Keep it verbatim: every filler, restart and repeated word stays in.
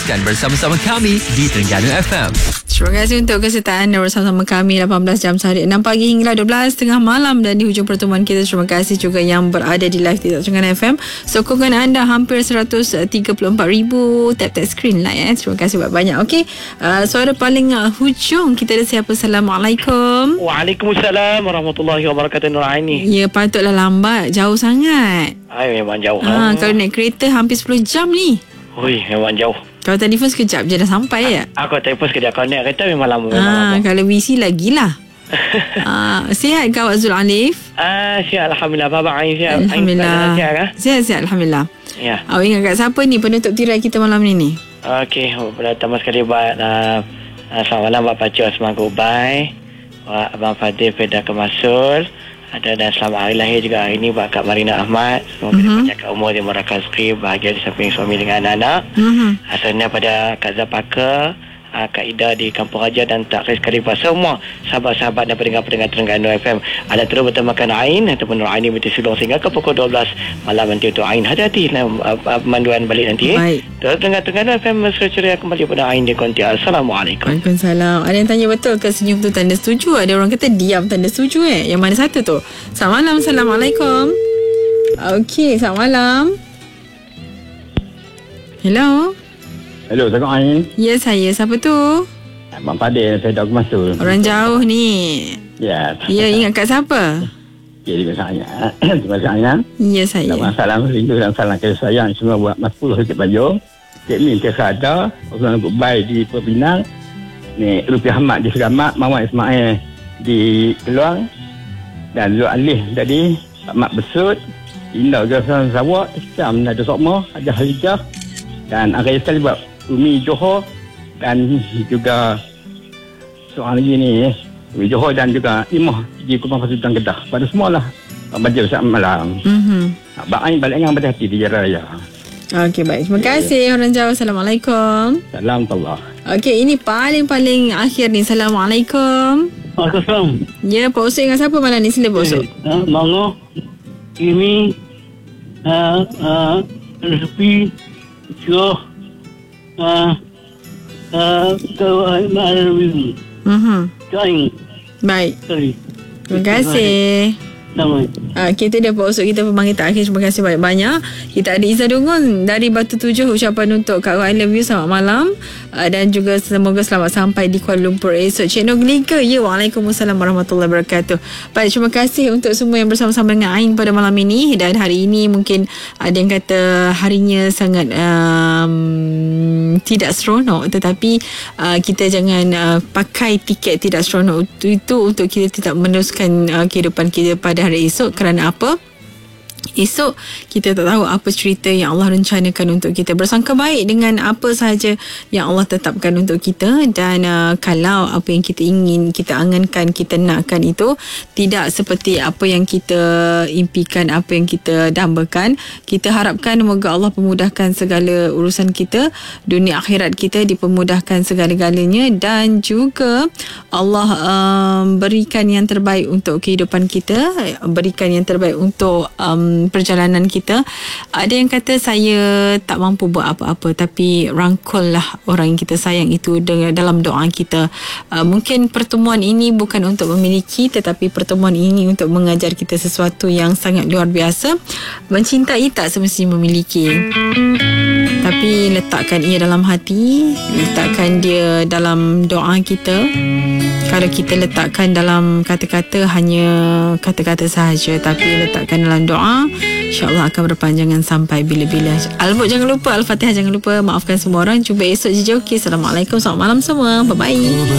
teruskan bersama-sama kami di Terengganu F M. Terima kasih untuk kesertaan bersama-sama kami lapan belas jam sehari, enam pagi hingga dua belas tengah malam. Dan di hujung pertemuan kita, terima kasih juga yang berada di live di Terengganu F M. Sokongan anda hampir seratus tiga puluh empat ribu. Tap-tap screen lah ya. Terima kasih banyak-banyak. Okey, uh, suara paling uh, hujung kita ada siapa? Assalamualaikum. Waalaikumsalam warahmatullahi wabarakatuh. Nur Aini. Ya, patutlah lambat. Jauh sangat. Ay, memang jauh. Ha, kalau naik kereta hampir sepuluh jam ni. Ui, memang jauh. Kalau telefon sekejap je dah sampai ya. Aku telefon sekejap. Kalau naik kereta memang lama. Memang Ah, lama. kalau V C lagilah. ah, sihat ke awak Zul Alif? Ah, sihat Alhamdulillah. Baba Ain sihat. Alhamdulillah. Ain sihat kah? Sihat-sihat Alhamdulillah. Ya. Awak ingat kat siapa ni penutup tirai kita malam ni ni? Okey, pertama sekali buat uh, uh, selamat malam Pak Pacu Osman Gubai, buat Abang Fadil Feda Kemasul, ada dan selamat hari lahir juga hari ini buat Kak Marina Ahmad. Semoga mm-hmm. dia panjangkan umur, dia merakan rezeki, bahagia di samping suami dengan anak-anak. Mm-hmm. Asalnya pada Kak Zapaka, uh, Kak Ida di Kampung Raja, dan tak sekali buat semua sahabat-sahabat dan pendengar-pendengar Terengganu F M. Ada terus bertemakan Ain ataupun Nur Aini binti Sulong sehingga ke pukul dua belas malam nanti untuk Ain. Hati-hati dalam uh, uh, pemanduan balik nanti. Baik. Terus dengar Terengganu F M mesra ceria kembali pada Ain di konti. Assalamualaikum. Waalaikumsalam. Ada yang tanya betul ke senyum tu tanda setuju? Ada orang kata diam tanda setuju eh. Yang mana satu tu? Selamat malam. Assalamualaikum. Okey, selamat malam. Hello. Hello, Assalamualaikum Ain. Ya, saya. Siapa tu? Abang Fadil, saya dah masuk. Orang jauh ni. Ya. Ya, ingat kat siapa? Ya, terima kasih. Terima kasih Ain. Ya, saya. Selamat salam rindu dan salam kasih sayang semua buat Mas Puluh Sikit Baju. Cik Min Tiasada, Osman Gubai di Pinang. Ni Rupiah Ahmad di Seramat, Mawar Ismail di Keluang. Dan Zul Alih tadi, Ahmad Besut, Indah Gasan Sarawak, Syam Nada Sokmo, Hajah Halijah. Dan akhir sekali buat Umi Johor dan juga soal lagi ni Umi Johor dan juga Imah di Kupang Pasukan Kedah. Pada semualah baca saat malam. Mhm. Abang Ain balik dengan berhati di Jalan Raya. Okey, baik. Terima kasih orang jauh. Assalamualaikum. Salam Allah. Okey, ini paling-paling akhir ni. Assalamualaikum. Waalaikumsalam. Ya, Pak Usuk dengan siapa malam ni? Sila Pak Usuk. Uh, Mango, Kimi, uh, uh, Resepi, Syuh, uh, uh, Kawai Ma'arabim, Mhm. Kain, Baik. Sorry. Terima kasih. Sama. Ah, kita dah Pak Usuk kita pemanggil terakhir. Terima kasih banyak-banyak. Kita ada Izzah Dungun dari Batu Tujuh. Ucapan untuk Kak Roy, I love you. Selamat malam. Ah, dan juga semoga selamat sampai di Kuala Lumpur esok. Cik Noglika. Ya, Waalaikumsalam warahmatullahi wabarakatuh. Baik, terima kasih untuk semua yang bersama-sama dengan Ain pada malam ini. Dan hari ini mungkin ada yang kata harinya sangat um, tidak seronok. Tetapi uh, kita jangan uh, pakai tiket tidak seronok itu, itu untuk kita tidak meneruskan uh, kehidupan kita pada hari esok. Kerana apa? Esok kita tak tahu apa cerita yang Allah rencanakan untuk kita. Bersangka baik dengan apa sahaja yang Allah tetapkan untuk kita. Dan uh, kalau apa yang kita ingin, kita angankan, kita nakkan itu tidak seperti apa yang kita impikan, apa yang kita dambakan, kita harapkan semoga Allah pemudahkan segala urusan kita, dunia akhirat kita dipermudahkan segala-galanya. Dan juga Allah um, berikan yang terbaik untuk kehidupan kita, berikan yang terbaik untuk um, perjalanan kita. Ada yang kata saya tak mampu buat apa-apa, tapi rangkullah orang yang kita sayang itu dengan, dalam doa kita. Uh, mungkin pertemuan ini bukan untuk memiliki, tetapi pertemuan ini untuk mengajar kita sesuatu yang sangat luar biasa. Mencintai tak semestinya memiliki, tapi letakkan ia dalam hati, letakkan dia dalam doa kita. Kalau kita letakkan dalam kata-kata, hanya kata-kata sahaja, tapi letakkan dalam doa, insya-Allah akan berpanjangan sampai bila-bila. Al-Mut jangan lupa, Al-Fatihah jangan lupa. Maafkan semua orang. Jumpa esok je. Okey, Assalamualaikum. Selamat malam semua. Bye-bye.